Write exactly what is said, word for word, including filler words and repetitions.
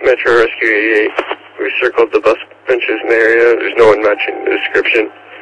Metro Rescue eighty-eight. We circled the bus benches in the area. There's no one matching the description.